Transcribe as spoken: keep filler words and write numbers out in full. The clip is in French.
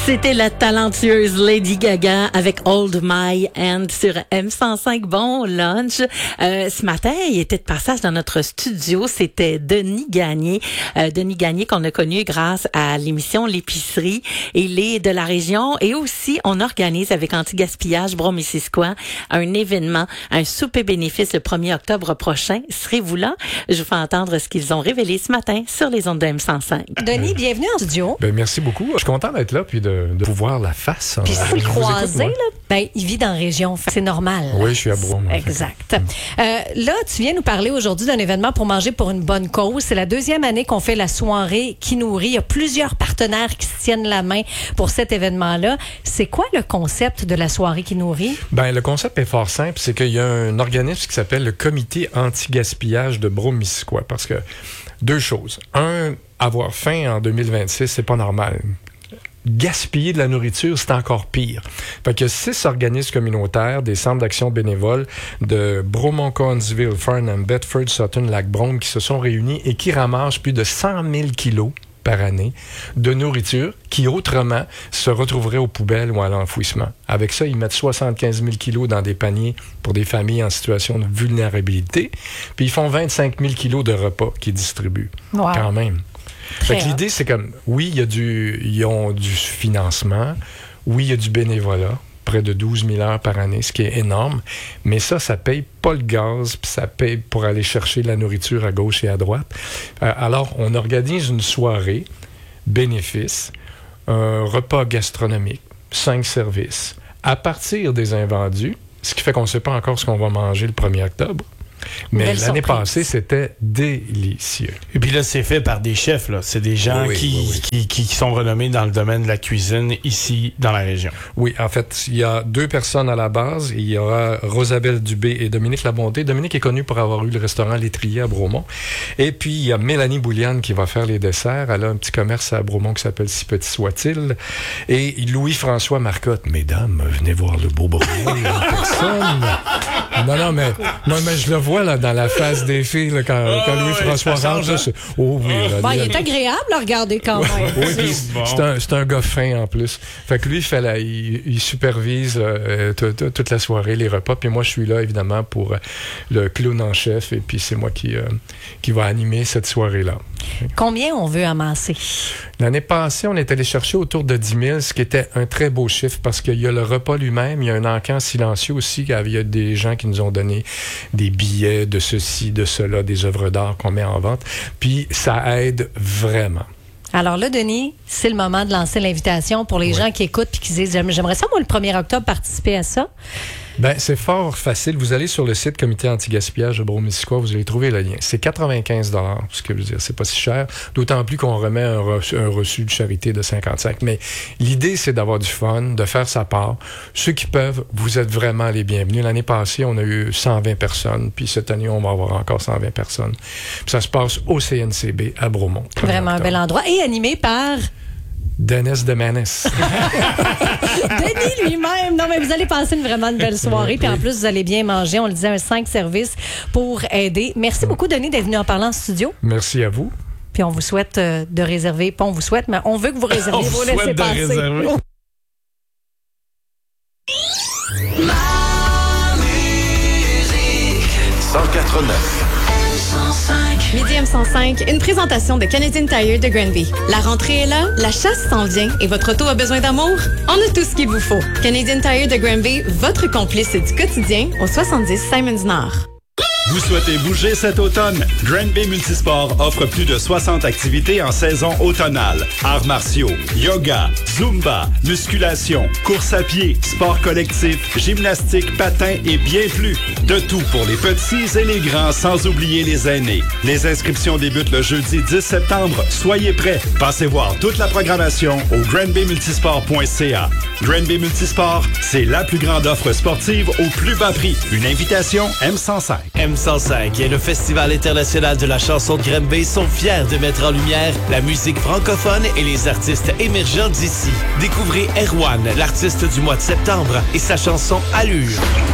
C'était la talentueuse Lady Gaga avec Hold My Hand sur M cent cinq. Bon lunch. Euh, ce matin, il était de passage dans notre studio. C'était Denis Gagné. Euh, Denis Gagné qu'on a connu grâce à l'émission L'épicerie. Il est de la région et aussi on organise avec Anti-Gaspillage Brome-Missisquoi un événement, un souper bénéfice le premier octobre prochain. Serez-vous là? Je vous fais entendre ce qu'ils ont révélé ce matin sur les ondes de M cent cinq. Denis, bienvenue en studio. Ben, merci beaucoup. Je suis content d'être là puis de, de vous voir la face. Puis si vous le Je vous croisez, écoute, là, ben, il vit dans la région. C'est normal. Oui, je suis à Brome. Exact. Euh, là, tu viens nous parler aujourd'hui d'un événement pour manger pour une bonne cause. C'est la deuxième année qu'on fait la soirée qui nourrit. Il y a plusieurs partenaires qui se tiennent la main pour cet événement-là. C'est quoi le concept de la soirée qui nourrit? Ben, le concept est fort simple. C'est qu'il y a un organisme qui s'appelle le Comité Anti-Gaspillage de Brome-Missisquoi. Parce que deux choses. Un, avoir faim en deux mille vingt-six, c'est pas normal. Gaspiller de la nourriture, c'est encore pire. Fait que six organismes communautaires, des centres d'action bénévoles de Bromont-Cowansville, Farnham, Bedford, Sutton, Lac-Brome qui se sont réunis et qui ramassent plus de cent mille kilos par année de nourriture qui autrement se retrouverait aux poubelles ou à l'enfouissement. Avec ça, ils mettent soixante-quinze mille kilos dans des paniers pour des familles en situation de vulnérabilité, puis ils font vingt-cinq mille kilos de repas qu'ils distribuent. Wow. Quand même. Fait que l'idée, c'est comme, oui, il y a du, ils ont du financement, oui, il y a du bénévolat, près de douze mille heures par année, ce qui est énorme, mais ça, ça paye pas le gaz, puis ça paye pour aller chercher la nourriture à gauche et à droite. Euh, alors, on organise une soirée, bénéfice, un repas gastronomique, cinq services, à partir des invendus, ce qui fait qu'on ne sait pas encore ce qu'on va manger le premier octobre. Mais l'année surprise. Passée, c'était délicieux. Et puis là, c'est fait par des chefs, là. C'est des gens oui, qui, oui, oui. Qui, qui sont renommés dans le domaine de la cuisine ici, dans la région. Oui, en fait, il y a deux personnes à la base. Il y aura Rosabelle Dubé et Dominique Labonté. Dominique est connu pour avoir eu le restaurant L'Étrier à Bromont. Et puis, il y a Mélanie Bouliane qui va faire les desserts. Elle a un petit commerce à Bromont qui s'appelle Si Petit Soit-il. Et Louis-François Marcotte. Mesdames, venez voir le beau Bromont. Personne. Non, non, mais, non, mais je le vois là, dans la face des filles là, quand, oh, quand Louis-François oui, rentre. Là, oh oui. Oh. Là, Bon, lui, il est agréable à regarder quand même. Oui, puis bon. c'est, un, c'est un gars fin en plus. Fait que lui, il, fait la, il, il supervise euh, t- t- toute la soirée, les repas. Puis moi, je suis là, évidemment, pour euh, le clown en chef. Et puis c'est moi qui, euh, qui va animer cette soirée-là. Combien on veut amasser? L'année passée, on est allé chercher autour de dix mille, ce qui était un très beau chiffre parce qu'il y a le repas lui-même, il y a un encan silencieux aussi. Il y a des gens qui nous ont donné des billets de ceci, de cela, des œuvres d'art qu'on met en vente. Puis ça aide vraiment. Alors là, Denis, c'est le moment de lancer l'invitation pour les oui. gens qui écoutent et qui disent « J'aimerais ça, moi, le premier octobre, participer à ça. » Ben, c'est fort facile. Vous allez sur le site Comité Anti-Gaspillage de Brome-Missisquoi, vous allez trouver le lien. C'est quatre-vingt-quinze dollars, ce que je veux dire, c'est pas si cher. D'autant plus qu'on remet un reçu, un reçu de charité de cinquante-cinq. Mais l'idée, c'est d'avoir du fun, de faire sa part. Ceux qui peuvent, vous êtes vraiment les bienvenus. L'année passée, on a eu cent vingt personnes, puis cette année, on va avoir encore cent vingt personnes. Puis ça se passe au C N C B à Bromont. Vraiment un bel endroit. Et animé par... Dennis de Manis. Denis lui-même. Non, mais vous allez passer une vraiment une belle soirée. Puis en plus, vous allez bien manger. On le disait, un cinq services pour aider. Merci beaucoup, Denis, d'être venu en parler en studio. Merci à vous. Puis on vous souhaite euh, de réserver. Pas on vous souhaite, mais on veut que vous réserviez. on vous vous laissez passer. Réserver. Ma musique cent quatre-neuf. Midi M cent cinq, une présentation de Canadian Tire de Granby. La rentrée est là, la chasse s'en vient et votre auto a besoin d'amour? On a tout ce qu'il vous faut. Canadian Tire de Granby, votre complice du quotidien au soixante-dix Simons Nord. Vous souhaitez bouger cet automne? Granby Multisport offre plus de soixante activités en saison automnale. Arts martiaux, yoga, zumba, musculation, course à pied, sport collectif, gymnastique, patin et bien plus. De tout pour les petits et les grands, sans oublier les aînés. Les inscriptions débutent le jeudi dix septembre. Soyez prêts. Passez voir toute la programmation au granby multisport point c a. Granby Multisport, c'est la plus grande offre sportive au plus bas prix. Une invitation M cent cinq. M cent cinq et le Festival international de la chanson de Granby sont fiers de mettre en lumière la musique francophone et les artistes émergents d'ici. Découvrez Erwan, l'artiste du mois de septembre, et sa chanson Allure.